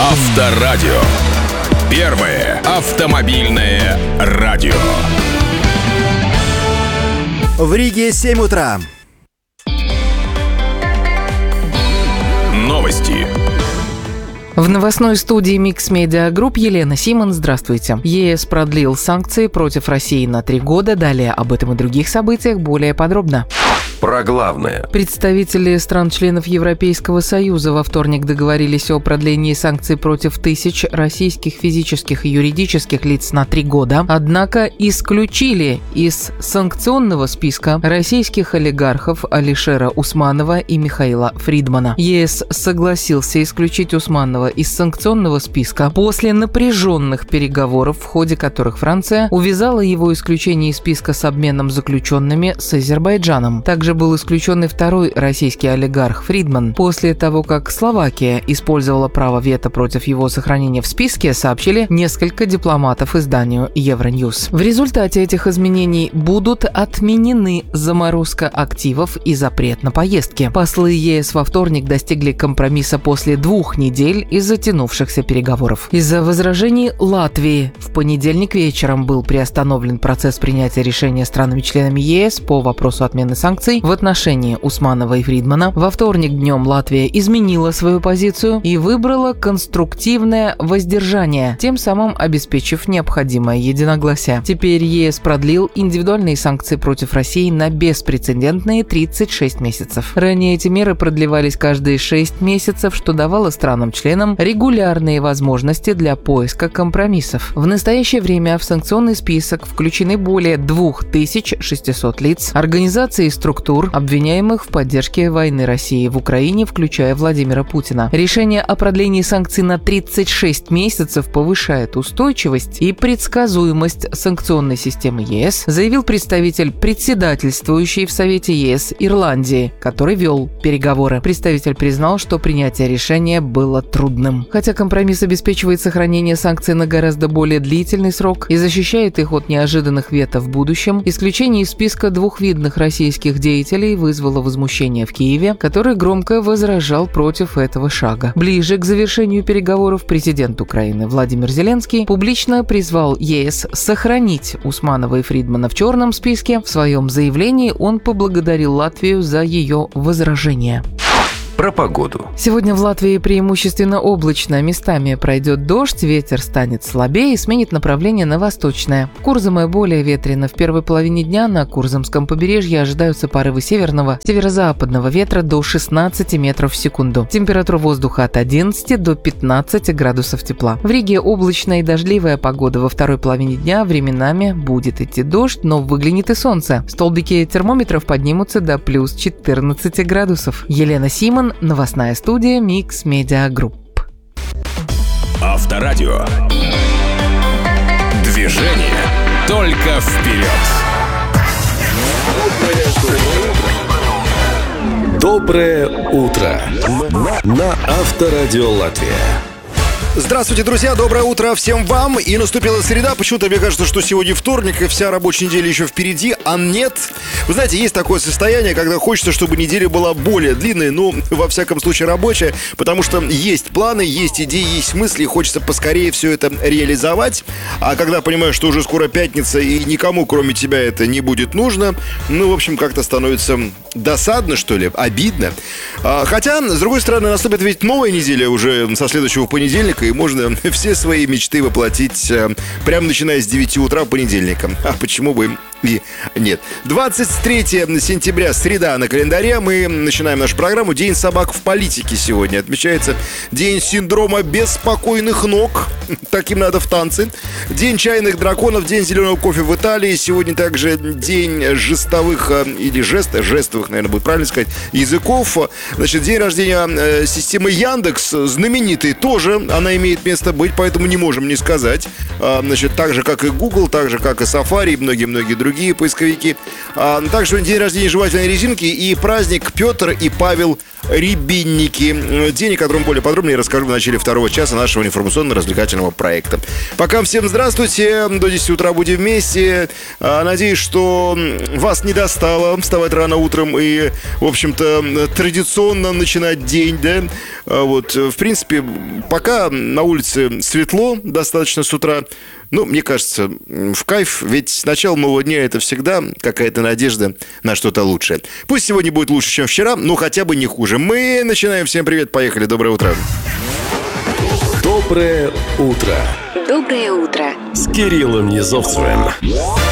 Авторадио. Первое автомобильное радио. В Риге 7 утра. Новости. В новостной студии Mix Media Group Елена Симон. Здравствуйте. ЕС продлил санкции против России на 3 года. Далее об этом и других событиях более подробно. Про главное. Представители стран-членов Европейского Союза во вторник договорились о продлении санкций против тысяч российских физических и юридических лиц на 3 года, однако исключили из санкционного списка российских олигархов Алишера Усманова и Михаила Фридмана. ЕС согласился исключить Усманова из санкционного списка после напряженных переговоров, в ходе которых Франция увязала его исключение из списка с обменом заключенными с Азербайджаном. Также был исключен и второй российский олигарх Фридман. После того, как Словакия использовала право вето против его сохранения в списке, сообщили несколько дипломатов изданию Евроньюз. В результате этих изменений будут отменены заморозка активов и запрет на поездки. Послы ЕС во вторник достигли компромисса после 2 недель из затянувшихся переговоров. Из-за возражений Латвии в понедельник вечером был приостановлен процесс принятия решения странами-членами ЕС по вопросу отмены санкций в отношении Усманова и Фридмана. Во вторник днем Латвия изменила свою позицию и выбрала конструктивное воздержание, тем самым обеспечив необходимое единогласие. Теперь ЕС продлил индивидуальные санкции против России на беспрецедентные 36 месяцев. Ранее эти меры продлевались каждые 6 месяцев, что давало странам-членам регулярные возможности для поиска компромиссов. В настоящее время в санкционный список включены более 2600 лиц, организаций и структур, обвиняемых в поддержке войны России в Украине, включая Владимира Путина. Решение о продлении санкций на 36 месяцев повышает устойчивость и предсказуемость санкционной системы ЕС, заявил представитель председательствующей в Совете ЕС Ирландии, который вел переговоры. Представитель признал, что принятие решения было трудным. Хотя компромисс обеспечивает сохранение санкций на гораздо более длительный срок и защищает их от неожиданных вето в будущем, исключение из списка 2 видных российских деятелей вызвало возмущение в Киеве, который громко возражал против этого шага. Ближе к завершению переговоров президент Украины Владимир Зеленский публично призвал ЕС сохранить Усманова и Фридмана в черном списке. В своем заявлении он поблагодарил Латвию за ее возражение. Про погоду. Сегодня в Латвии преимущественно облачно, местами пройдет дождь, ветер станет слабее и сменит направление на восточное. Курзаме более ветрено. В первой половине дня на Курзамском побережье ожидаются порывы северного, северо-западного ветра до 16 метров в секунду. Температура воздуха от 11 до 15 градусов тепла. В Риге облачная и дождливая погода. Во второй половине дня временами будет идти дождь, но выглянет и солнце. Столбики термометров поднимутся до плюс 14 градусов. Елена Симон, новостная студия Mix Media Group. Авторадио. Движение только вперед. Доброе утро на Авторадио Латвия. Здравствуйте, друзья, доброе утро всем вам. И наступила среда. Почему-то мне кажется, что сегодня вторник, и вся рабочая неделя еще впереди, а нет. Вы знаете, есть такое состояние, когда хочется, чтобы неделя была более длинной, ну, во всяком случае, рабочая, потому что есть планы, есть идеи, есть мысли, и хочется поскорее все это реализовать. А когда понимаешь, что уже скоро пятница, и никому, кроме тебя, это не будет нужно, ну, в общем, как-то становится досадно, что ли, обидно. Хотя, с другой стороны, наступит ведь новая неделя уже со следующего понедельника, и можно все свои мечты воплотить прямо начиная с 9 утра понедельника. А почему бы и нет. 23 сентября, среда на календаре. Мы начинаем нашу программу. День собак в политике сегодня. Отмечается день синдрома беспокойных ног. Таким надо в танцы. День чайных драконов, день зеленого кофе в Италии. Сегодня также день жестовых или жестовых, наверное, будет правильно сказать, языков. Значит, день рождения системы Яндекс, знаменитый тоже. Она имеет место быть, поэтому не можем не сказать. Значит, так же, как и Google, так же, как и Safari и многие-многие другие другие поисковики. Также день рождения жевательной резинки и праздник Петр и Павел Рябинники. День, о котором более подробнее расскажу в начале второго часа нашего информационно-развлекательного проекта. Пока всем здравствуйте. До 10 утра будем вместе. Надеюсь, что вас не достало вставать рано утром и, в общем-то, традиционно начинать день, да? Вот, в принципе, пока на улице светло достаточно с утра, мне кажется, в кайф, ведь начало нового дня – это всегда какая-то надежда на что-то лучшее. Пусть сегодня будет лучше, чем вчера, но хотя бы не хуже. Мы начинаем. Всем привет, поехали, доброе утро. Доброе утро. Доброе утро. С Кириллом Низовцевым.